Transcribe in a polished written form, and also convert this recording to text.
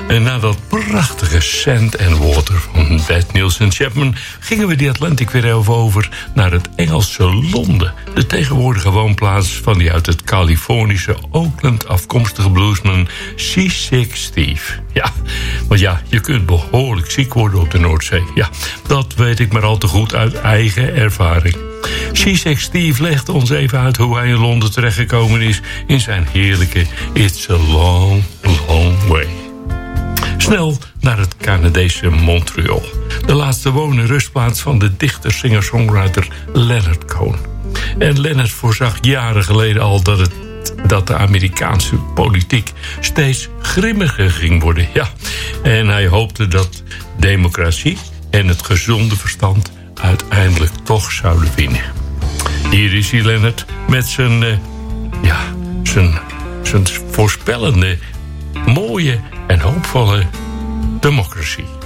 En na dat prachtige Sand and Water van Beth Nielsen Chapman gingen we de Atlantic weer even over naar het Engelse Londen. De tegenwoordige woonplaats van die uit het Californische Oakland afkomstige bluesman Seasick Steve. Ja, want ja, je kunt behoorlijk ziek worden op de Noordzee. Ja, dat weet ik maar al te goed uit eigen ervaring. Seasick Steve legt ons even uit hoe hij in Londen terechtgekomen is in zijn heerlijke It's a Long, Long Way. Snel naar het Canadese Montreal. De laatste woon- en rustplaats van de dichter, singer-songwriter Leonard Cohen. En Leonard voorzag jaren geleden al dat de Amerikaanse politiek steeds grimmiger ging worden. Ja, en hij hoopte dat democratie en het gezonde verstand uiteindelijk toch zouden winnen. Hier is hij, Leonard, met zijn voorspellende, mooie en hoopvolle Democracy.